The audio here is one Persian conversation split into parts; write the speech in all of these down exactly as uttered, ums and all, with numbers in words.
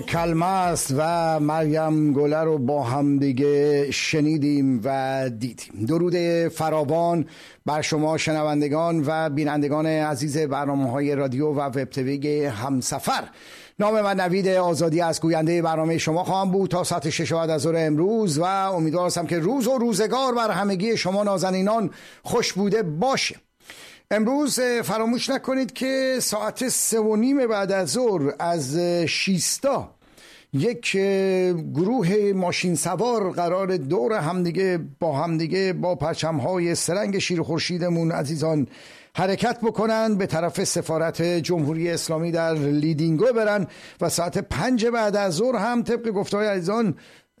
کلمست و مریم گله رو با هم دیگه شنیدیم و دیدیم. درود فراوان بر شما شنوندگان و بینندگان عزیز برنامه‌های رادیو و وب تیوی همسفر. نام من نوید آزادی از گوینده برنامه شما خواهم بود تا ساعت شش بعد از ظهر امروز و امیدوار هستم که روز و روزگار بر همگی شما نازنینان خوش بوده باشه. امروز فراموش نکنید که ساعت سه و نیم بعد از ظهر از شیستا یک گروه ماشین سوار قرار دور همدیگه با همدیگه با پرچم‌های سرنگ شیر خورشیدمون عزیزان حرکت بکنن به طرف سفارت جمهوری اسلامی در لیدینگو برن و ساعت پنج بعد از ظهر هم طبق گفته‌های عزیزان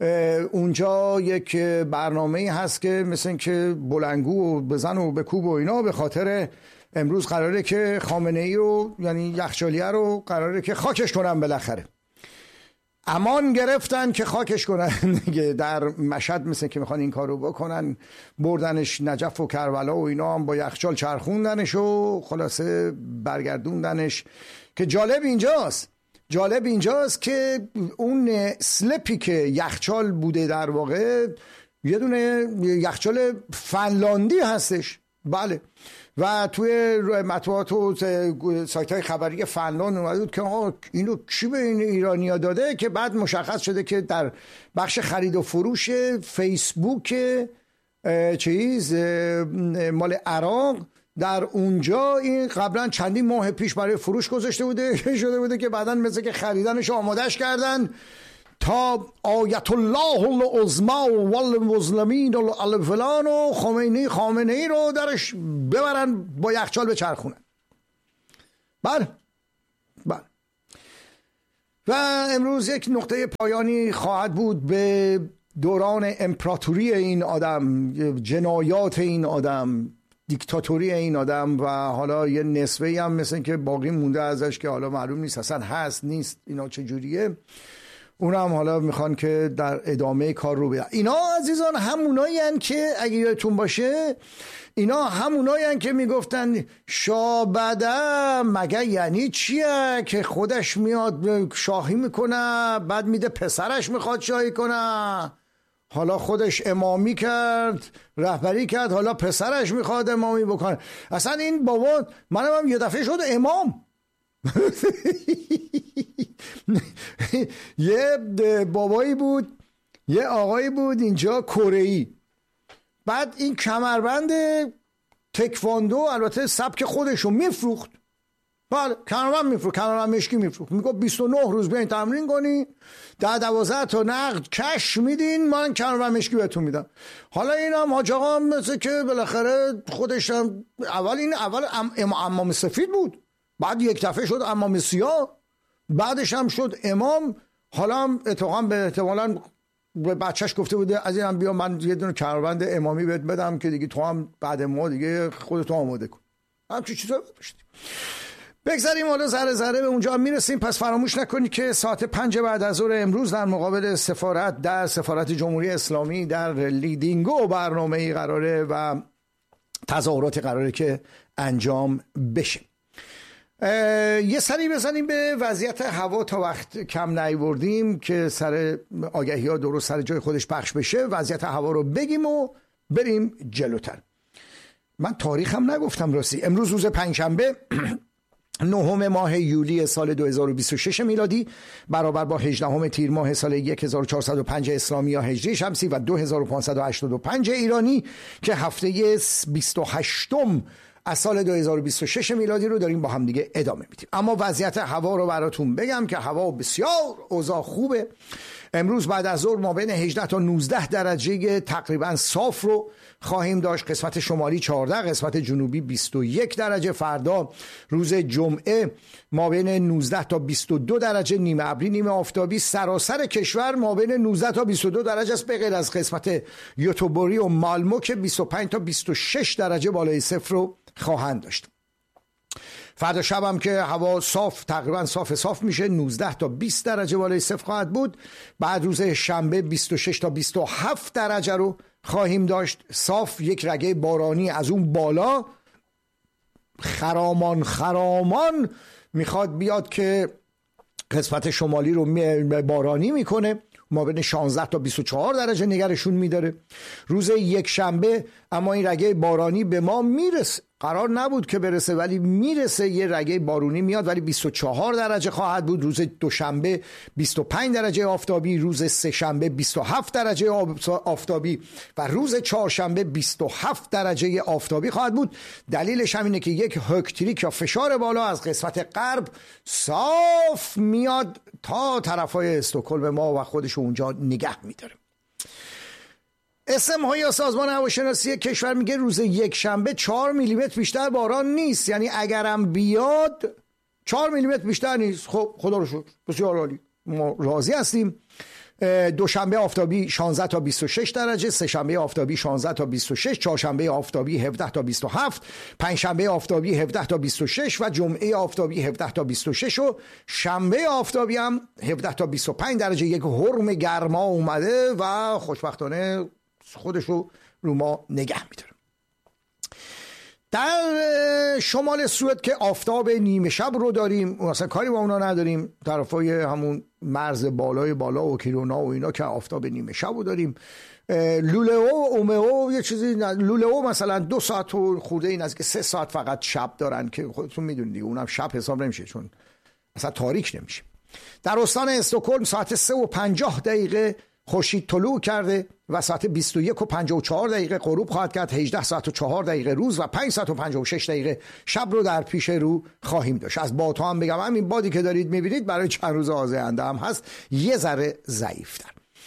اونجا یک برنامه هست که مثل این که بلنگو و بزن و بکوب و اینا، به خاطر امروز قراره که خامنه ای رو یعنی یخچالیه رو قراره که خاکش کنن. بالاخره امان گرفتن که خاکش کنن دیگه. در مشهد مثل که میخوان این کارو بکنن، بردنش نجف و کربلا و اینا هم با یخچال چرخوندنش و خلاصه برگردوندنش. که جالب اینجاست جالب اینجاست که اون سلپی که یخچال بوده در واقع یه دونه یخچال فنلاندی هستش. بله، و توی مطبوعات و سایت های خبری فنلاند اومده بود که آقا اینو کی به این ایرانیا داده، که بعد مشخص شده که در بخش خرید و فروش فیسبوک چیز مال عراق در اونجا این قبلا چندین ماه پیش برای فروش گذاشته بوده شده بوده که بعدن مثل که خریدنش آمادش کردن تا آیت الله العظمی و المسلمین الفلان و خمینی خامنه ای رو درش ببرن با یخچال بچرخونن. بله بله. و امروز یک نقطه پایانی خواهد بود به دوران امپراتوری این آدم، جنایات این آدم، دیکتاتوری این آدم و حالا یه نسبه‌ای هم مثل که باقی مونده ازش که حالا معلوم نیست اصلا هست نیست اینا چجوریه. اونم حالا میخوان که در ادامه کار رو بدن. اینا عزیزان همونایی هن که اگه یادتون باشه اینا همونایی هن که میگفتن شابده مگه یعنی چیه که خودش میاد شاهی میکنه بعد میده پسرش میخواد شاهی کنه، حالا خودش امامی کرد رهبری کرد حالا پسرش میخواد امامی بکنه. اصلا این بابا منم هم یه دفعه شد امام. یه بابایی بود یه آقایی بود اینجا کره‌ای، بعد این کمربند تکواندو البته سبک خودشو میفروخت. بله کمربند میفروخت، کمربند مشکی میفروخت. میگه بیست و نه روز بیاین تمرین کنی، ده دوازده تا نقد کش میدین، من کمربند مشکی بهتون میدم. حالا این هم حاج آقا هم مثل که بالاخره خودش هم اول این اول ام امام سفید بود، بعد یک دفعه شد امام سیاه، بعدش هم شد امام. حالا هم اتفاقا به احتمالاً به بچهش گفته بوده از اینم بیا من یه دونه کمربند امامی بهت بدم که دیگه تو هم بعد ما دیگه خودت آماده کن. همچین چیزا داشت. بگذاریم حالا ذره ذره به اونجا میرسیم. پس فراموش نکنید که ساعت پنج بعد از ظهر امروز در مقابل سفارت در سفارت جمهوری اسلامی در لیدینگو برنامه‌ای قراره و تظاهرات قراره که انجام بشه. یه سری بزنیم به وضعیت هوا تا وقت کم نیوردیم که سر آگهی ها درست سر جای خودش پخش بشه. وضعیت هوا رو بگیم و بریم جلوتر. من تاریخم نگفتم راستی. امروز روز پنجشنبه نهم ماه یولی سال دو هزار و بیست و شش میلادی برابر با هجدهم تیر ماه سال هزار و چهارصد و پنج اسلامی یا هجری شمسی و دو هزار و پانصد و هشتاد و پنج ایرانی که هفته بیست و هشتم از سال دو هزار و بیست و شش میلادی رو داریم با هم دیگه ادامه میدیم. اما وضعیت هوا رو براتون بگم که هوا بسیار اوضاع خوبه. امروز بعد از ظهر ما بین هجده تا نوزده درجه تقریبا صاف رو خواهیم داشت. قسمت شمالی چهارده، قسمت جنوبی بیست و یک درجه. فردا روز جمعه ما بین نوزده تا بیست و دو درجه، نیمه ابری نیمه آفتابی. سراسر کشور ما بین نوزده تا بیست و دو درجه است، به غیر از قسمت یوتوبوری و مالمو که بیست و پنج تا بیست و شش درجه بالای صفر رو خواهند داشت. فردا شب هم که هوا صاف تقریبا صاف صاف میشه، نوزده تا بیست درجه بالای صفر خواهد بود. بعد روز شنبه بیست و شش تا بیست و هفت درجه رو خواهیم داشت صاف. یک رگه بارانی از اون بالا خرامان خرامان میخواد بیاد که قسمت شمالی رو بارانی میکنه، ما بین شانزده تا بیست و چهار درجه نگرشون میداره. روز یک شنبه اما این رگه بارانی به ما میرسه، قرار نبود که برسه ولی میرسه، یه رگه بارونی میاد ولی بیست و چهار درجه خواهد بود. روز دوشنبه بیست و پنج درجه آفتابی، روز سه شنبه بیست و هفت درجه آفتابی و روز چهارشنبه بیست و هفت درجه آفتابی خواهد بود. دلیلش همینه که یک هکتریک یا فشار بالا از قسمت غرب صاف میاد تا طرفای استکهلم ما و خودش اونجا نگه میداره. اسم های سازمان هواشناسی کشور میگه روز یک شنبه چهار میلیمتر بیشتر باران نیست، یعنی اگرم بیاد چهار میلیمتر بیشتر نیست. خب خدا رو شکر، بسیار عالی، ما راضی هستیم. دوشنبه آفتابی شانزده تا بیست و شش درجه، سه شنبه آفتابی شانزده تا بیست و شش، چهارشنبه آفتابی هفده تا بیست و هفت، پنجشنبه آفتابی هفده تا بیست و شش و جمعه آفتابی هفده تا بیست و شش و شنبه آفتابی هم هفده تا بیست و پنج درجه. یک حرم گرما اومده و خوشبختانه خودشو رو ما نگه میداره. در شمال سوئد که آفتاب نیمه شب رو داریم، مثلا کاری با اونا نداریم، طرفای همون مرز بالای بالا و کیرونا و اینا که آفتاب نیمه شب رو داریم. لولئو اومئو یه چیزی، لولئو مثلا دو ساعت و خورده این از که سه ساعت فقط شب دارن که خودتون میدونید دیگه، اونم شب حساب نمیشه چون مثلا تاریک نمیشه. در استان استکهلم ساعت سه و پنجاه دقیقه خورشید طلوع کرده و ساعت بیست و یک و پنجاه و چهار دقیقه غروب خواهد کرد. هجده ساعت و چهار دقیقه روز و پنج ساعت و پنجاه و شش دقیقه شب رو در پیش رو خواهیم داشت. از بادها هم بگم همین بادی که دارید میبینید برای چند روز آینده هم هست، یه ذره ضعیف‌تر.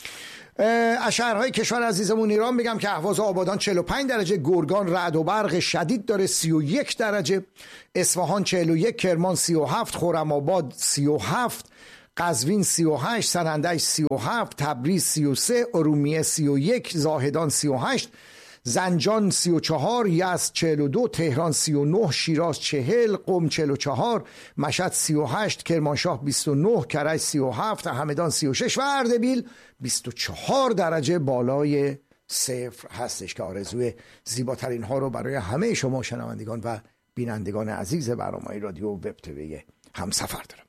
از شهرهای کشور عزیزمون ایران بگم که اهواز آبادان چهل و پنج درجه، گرگان رعد و برق شدید داره سی و یک درجه، اصفهان چهل و یک، کرمان سی و هفت، خرم‌آباد سی و هفت، قزوین سی و هشت، سنندج سی و هفت، تبریز سی و سه، ارومیه سی و یک، زاهدان سی و هشت، زنجان سی و چهار، یزد چهل و دو، تهران سی و نه، شیراز چهل، قم چهل و چهار، مشهد سی و هشت، کرمانشاه بیست و نه، کرج سی و هفت، همدان سی و شش و اردبیل بیست و چهار درجه بالای صفر هستش که آرزوی زیباترین ها رو برای همه شما شنوندگان و بینندگان عزیز برنامه رادیو وب تیوی همسفر دارم.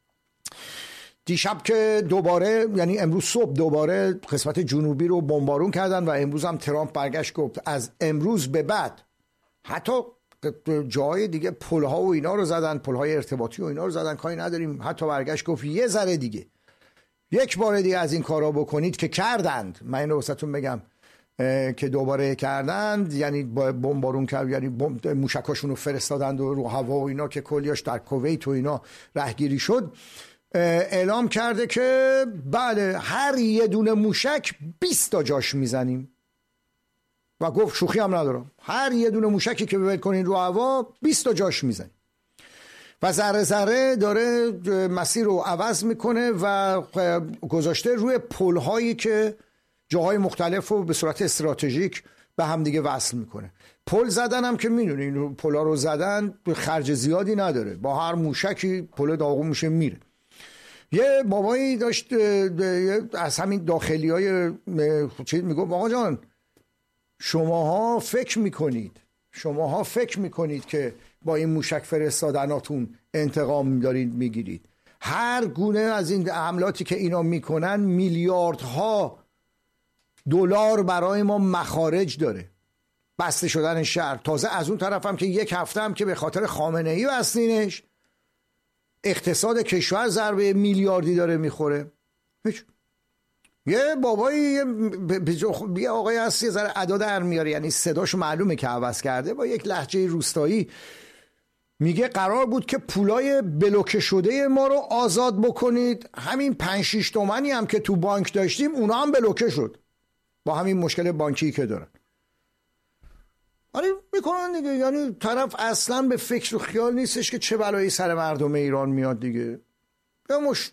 دیشب که دوباره، یعنی امروز صبح دوباره قسمت جنوبی رو بمبارون کردن و امروز هم ترامپ برگشت گفت از امروز به بعد حتی جای دیگه پلها و اینا رو زدن، پلهای ارتباطی و اینا رو زدن، کاری نداریم، حتی برگشت گفت یه ذره دیگه یک بار دیگه از این کارا بکنید که کردند. من اینو واسهتون بگم که دوباره کردند، یعنی بمبارون کرد، یعنی موشکاشون رو فرستادند و رو هوا و اینا که کلیاش در کویت و اینا رهگیری شد. اعلام کرده که بله هر یه دونه موشک بیست تا جاش میزنیم و گفت شوخی هم ندارم، هر یه دونه موشکی که ببرید کنین رو هوا بیست تا جاش میزنیم و ذره ذره داره مسیر رو عوض میکنه و گذاشته روی پل‌هایی که جاهای مختلف رو به صورت استراتژیک به هم دیگه وصل میکنه. پل زدن هم که میدونین پل‌ها رو زدن خرج زیادی نداره، با هر موشکی پل داغون میشه میره. یه بابایی داشت از همین داخلی های چیز میگفت آقا جان شماها فکر میکنید شماها فکر میکنید که با این موشک فرستادناتون انتقام دارید میگیرید. هر گونه از این حملاتی که اینا میکنن میلیاردها دلار برای ما مخارج داره، بسته شدن شهر، تازه از اون طرف هم که یک هفته هم که به خاطر خامنه ای بستینش اقتصاد کشور ضربه میلیاردی داره میخوره. هیچ. یه بابایی یه آقای هست یه ذره ادا در میاره، یعنی صداش معلومه که عوض کرده، با یک لهجه روستایی میگه قرار بود که پولای بلوکه شده ما رو آزاد بکنید، همین پنج شیش تومنی هم که تو بانک داشتیم اونا هم بلوکه شد با همین مشکل بانکی که دارن. آره میکنن دیگه، یعنی طرف اصلا به فکر و خیال نیستش که چه بلایی سر مردم ایران میاد دیگه. یا مش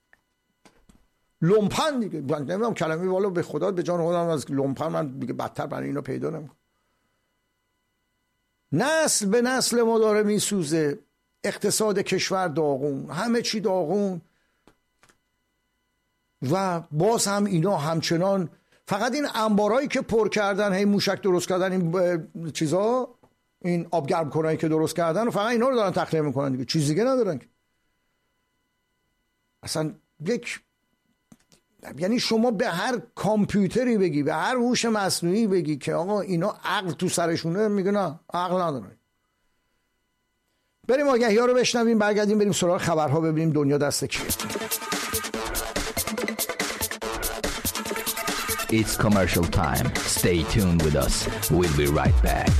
لومپن دیگه، من نمیدونم کلمه والا به خدا به جان خودم از لومپن من دیگه بدتر برای اینا پیدا نمیکنم. نسل به نسل ما داره میسوزه، اقتصاد کشور داغون، همه چی داغون و باز هم اینا همچنان فقط این انبارایی که پر کردن، هی موشک درست کردن، این چیزا، این آبگرم کنایی که درست کردن و فقط اینا رو دارن تخلیه میکنن دیگه، چیز دیگه ندارن. اصلا یک، یعنی شما به هر کامپیوتری بگی، به هر هوش مصنوعی بگی که آقا اینا عقل تو سرشونه، میگه نه عقل نداره. بریم آگهی ها رو بشنویم، برگردیم بریم سراغ خبرها، ببینیم دنیا دست کی. It's commercial time. Stay tuned with us. We'll be right back.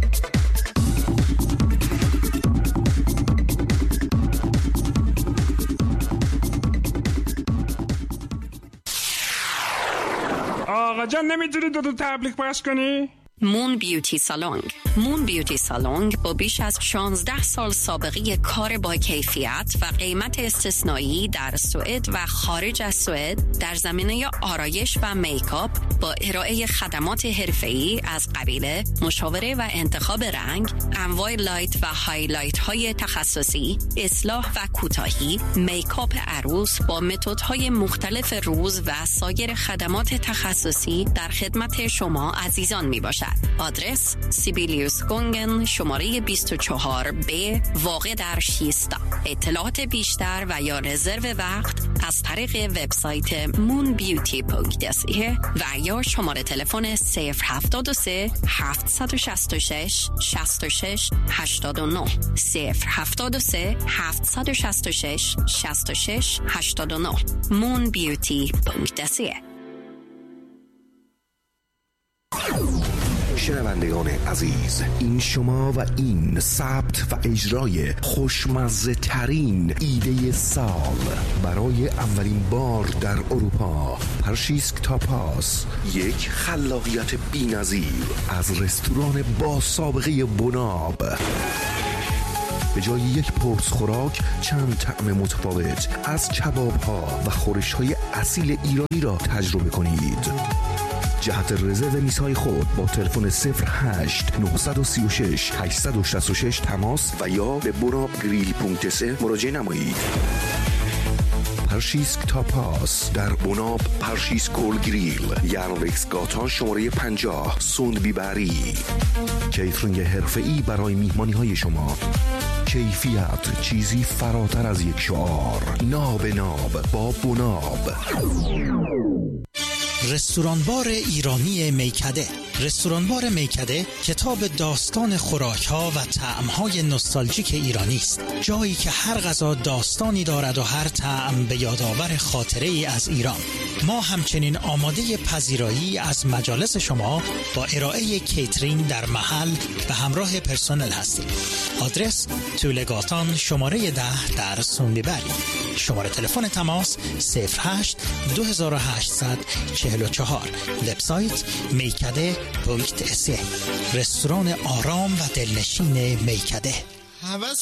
آقا جان نمیتونی دو تا تبلیغ پخش کنی؟ مون بیوتی سالونگ. مون بیوتی سالونگ با بیش از شانزده سال سابقه کار با کیفیت و قیمت استثنایی در سوئد و خارج از سوئد در زمینه آرایش و میکاپ با ارائه خدمات حرفه‌ای از قبیل مشاوره و انتخاب رنگ، انواع لایت و هایلایت های تخصصی، اصلاح و کوتاهی، میکاپ عروس با متدهای مختلف روز و سایر خدمات تخصصی در خدمت شما عزیزان می باشد. آدرس سیبیلیوس گونگن، شماره بیست و چهار بی، واقع در شیستا. اطلاعات بیشتر و یا رزرو وقت از طریق وبسایت مون بیوتی دات سی و یا شماره تلفن صفر هفتاد و سه هفتصد و شصت و شش شصت و شش هشتاد و نه صفر هفتاد و سه هفتصد و شصت و شش شصت و شش هشتاد و نه مون بیوتی دات سی. شنوندگان عزیز، این شما و این ثبت و اجرای خوشمزه ترین ایده سال برای اولین بار در اروپا، پرشیسک تاپاس، یک خلاقیت بی‌نظیر از رستوران با سابقه بناب. به جای یک پرس خوراک چند طعم متفاوت از کباب ها و خورش های اصیل ایرانی را تجربه کنید. جهت رزرو میزهای خود با تلفن صفر هشت نه سه شش هشت شش شش تماس و یا به بناب گریل دات سی مراجعه نمایید. پرشیسک تاپاس در بناب پرشیس گل گریل، یانوکس گاتا شماره پنجاه، سوندبی بری. کیترینگ حرفه‌ای برای میهمانی های شما. کیفیت چیزی فراتر از یک شعار. ناب ناب با بناب. رستورانبار ایرانی میکده. رستورانبار میکده کتاب داستان خوراک‌ها و طعم‌های نوستالژیک ایرانی است. جایی که هر غذا داستانی دارد و هر طعم به یادآور خاطره‌ای از ایران. ما همچنین آماده پذیرایی از مجالس شما با ارائه کیترینگ در محل و همراه پرسنل هستیم. آدرس طولگاتان شماره ده در سوندیبری. شماره تلفن تماس صفر هشت دو هشت چهار چهار. وبسایت میکده دات سی. رستوران آرام و دلنشین میکده.